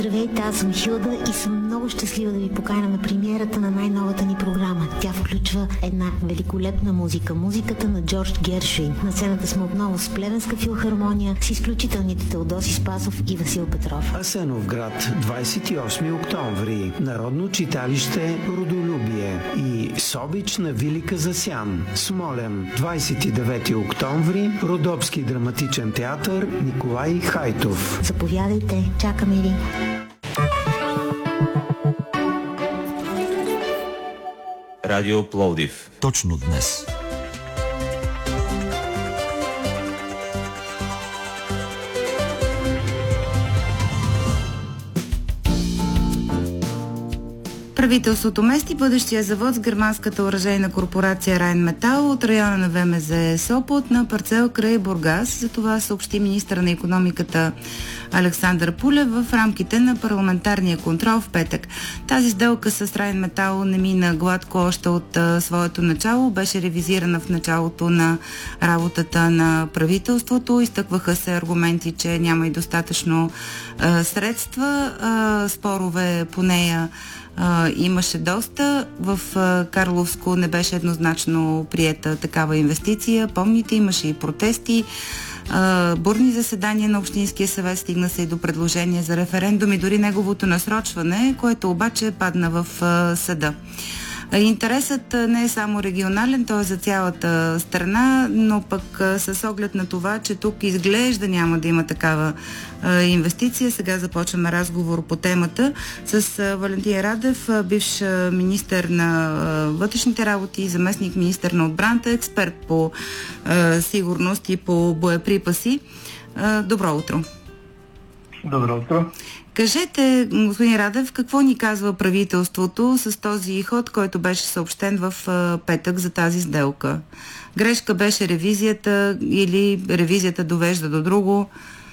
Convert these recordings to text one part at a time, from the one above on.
Здравейте, аз съм Хилда и съм много щастлива да ви поканя на премиерата на най-новата ни програма. Тя включва една великолепна музика. Музиката на Джордж Гершвин. На сцената сме отново с Плевенска филхармония, с изключителните Теодоси Спасов и Васил Петров. Асеновград, 28 октомври. Народно читалище Родолюбие и Собич на Вилика Засян. Смолен, 29 октомври. Родопски драматичен театър Николай Хайтов. Заповядайте, чакаме ви. Радио Пловдив. Точно днес. Правителството мести бъдещия завод с германската оръжейна корпорация Райнметал от района на ВМЗ Сопот на парцел край Бургас. За това съобщи министър на икономиката Александър Пулев в рамките на парламентарния контрол в петък. Тази сделка с Райнметал не мина гладко още от своето начало. Беше ревизирана в началото на работата на правителството. Изтъкваха се аргументи, че няма и достатъчно средства. Спорове по нея имаше доста. В Карловско не беше еднозначно приета такава инвестиция. Помните, имаше и протести, бурни заседания на Общинския съвет, стигна се и до предложение за референдум и дори неговото насрочване, което обаче падна в съда. Интересът не е само регионален, той е за цялата страна, но пък с оглед на това, че тук изглежда няма да има такава инвестиция. Сега започваме разговор по темата с Валентин Радев, бивш министър на вътрешните работи, заместник министър на отбраната, експерт по сигурност и по боеприпаси. Добро утро! Добро утро! Кажете, господин Радев, какво ни казва правителството с този ход, който беше съобщен в петък за тази сделка? Грешка беше ревизията или ревизията довежда до друго?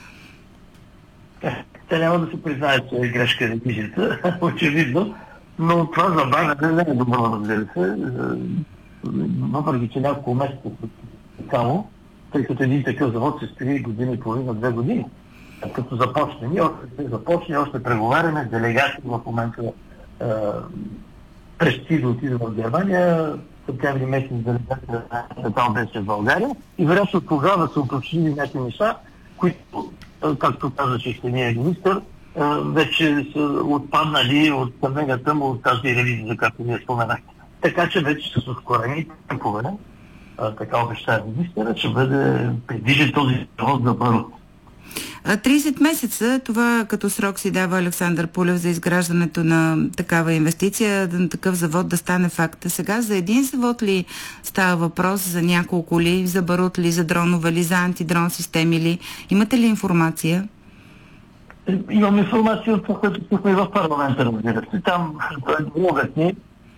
Те няма да се признаят, че е грешка ревизията, очевидно, но това забавяне не е добро, разбира се. Въпреки, че няколко месеца само, тъй като един такъв завод се строи година и половина, 2 години. Като започне. Ние още преговаряме, делегати в момента предстои да отидем в Германия, септември месец делегация на там беше в България и вероятно тогава са уточнили някакви неща, които, както каза честения министър, вече са отпаднали от съмненията му от тази ревизия, за както вие споменахте. Така че вече с ускорени темпове, така обещава министъра, ще бъде предвижен този завод за Барут. 30 месеца, това като срок си дава Александър Пулев за изграждането на такава инвестиция, на такъв завод да стане факт. Сега за един завод ли става въпрос, за няколко ли, за барут ли, за дронове ли, за антидрон системи ли? Имате ли информация? Имам информация от това, което чухме в парламента, разбира се. Там могат ни,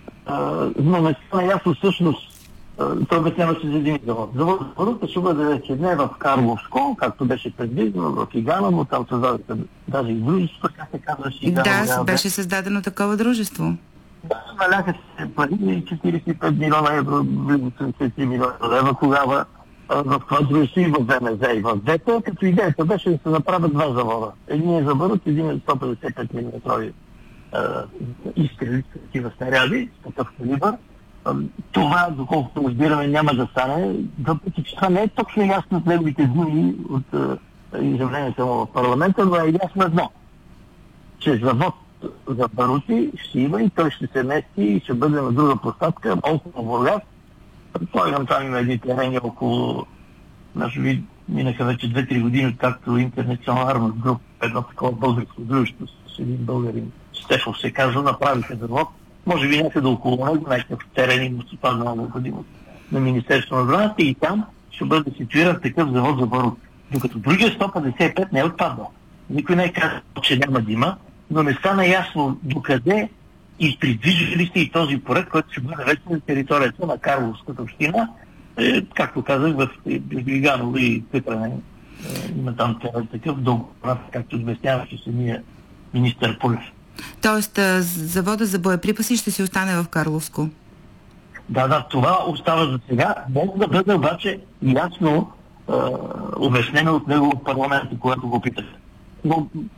но не стана ясно всъщност. Той обясняваше за един завод. Завод за Барута ще бъде вече не в Карловско, както беше предвидено, в Иганово, там създадоха даже и дружество, как се казваше. Да, беше създадено такова дружество. Да, наляха се пари, 45 милиона евро, близо 73 милиона евро тогава в това дружество и в ВМЗ и в двете, като идеята беше да се направят 2 завода. Един е за Барут, един е 155 мм изстрели, такива снаряди, такъв калибър. Това, доколкото разбираме, няма да стане, въпреки че това не е точно ясно от неговите думи от изявлението му в парламента, но е ясно едно, че завод за барути ще има и той ще се мести и ще бъде на друга площадка, около Бургас. Предполагам, там има едни терени около, може би минаха вече 2-3 години, откакто International Armor Group, едно такова българско дружество с един българин, Стефов се казва, направиха завод. Може би някъде около него, някакъв терен има стопанна необходимост на Министерството на отбраната и там ще бъде ситуиран такъв завод за барут. Докато другия 155 не е отпаднал. Никой не е казал, че няма да има, но не стана ясно докъде и придвижили се и този проект, който ще бъде вече на територията на Карловската община, както казах, в Иганово и Петране. Има там такъв договор, както обясняваше самия министър Пулев. Тоест, завода за боеприпаси ще си остане в Карловско? Да, това остава за сега. Може да бъде обаче ясно обяснено от него от парламента, когато го питах. Но